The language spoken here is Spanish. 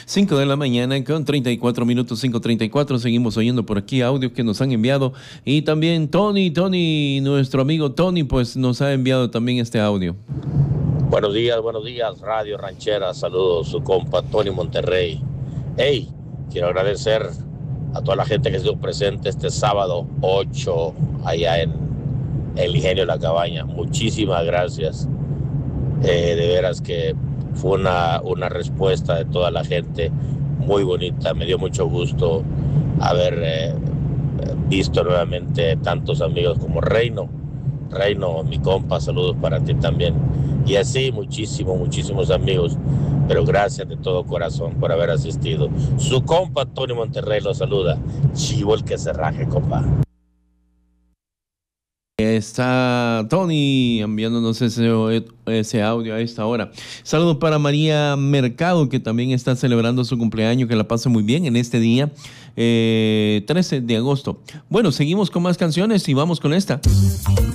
5 de la mañana con 34 minutos, 5:34. Seguimos oyendo por aquí audios que nos han enviado. Y también Tony, nuestro amigo Tony, pues nos ha enviado también este audio. Buenos días, Radio Ranchera. Saludos, su compa Tony Monterrey. Hey, quiero agradecer a toda la gente que estuvo presente este sábado 8 allá en el Ingenio La Cabaña. Muchísimas gracias. De veras que fue una respuesta de toda la gente muy bonita. Me dio mucho gusto haber visto nuevamente tantos amigos como Reino, mi compa, saludos para ti también. Y así muchísimos amigos, pero gracias de todo corazón por haber asistido. Su compa Tony Monterrey lo saluda. Chivo el que se raje, compa. Está Tony enviándonos ese audio a esta hora. Saludos para María Mercado, que también está celebrando su cumpleaños, que la pase muy bien en este día, 13 de agosto. Bueno, seguimos con más canciones y vamos con esta.